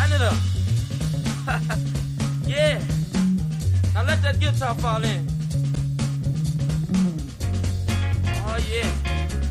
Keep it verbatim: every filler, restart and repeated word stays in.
Tighten it up. Yeah. Now let that guitar fall in.